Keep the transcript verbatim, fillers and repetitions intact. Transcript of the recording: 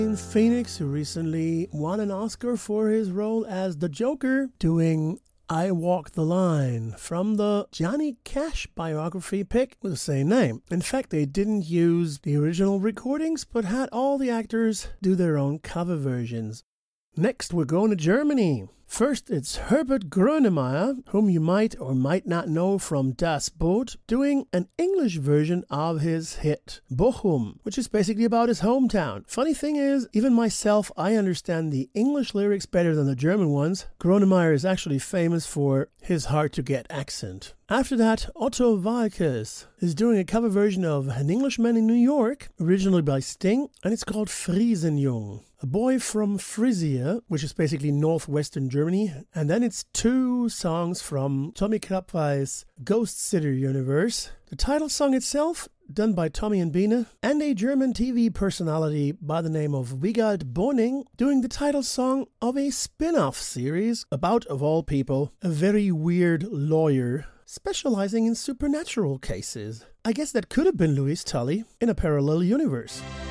Phoenix, who recently won an Oscar for his role as the Joker, doing I Walk the Line from the Johnny Cash biography pick with the same name. In fact, they didn't use the original recordings, but had all the actors do their own cover versions. Next, we're going to Germany. First, it's Herbert Grönemeyer, whom you might or might not know from Das Boot, doing an English version of his hit Bochum, which is basically about his hometown. Funny thing is, even myself, I understand the English lyrics better than the German ones. Grönemeyer is actually famous for his hard-to-get accent. After that, Otto Walkes is doing a cover version of An Englishman in New York, originally by Sting, and it's called Friesenjung. A boy from Frisia, which is basically northwestern Germany, and then it's two songs from Tommy Krabweis' Ghost Sitter universe. The title song itself, done by Tommy and Biene, and a German T V personality by the name of Wiegald Boning, doing the title song of a spin-off series about, of all people, a very weird lawyer specializing in supernatural cases. I guess that could have been Louis Tully in a parallel universe.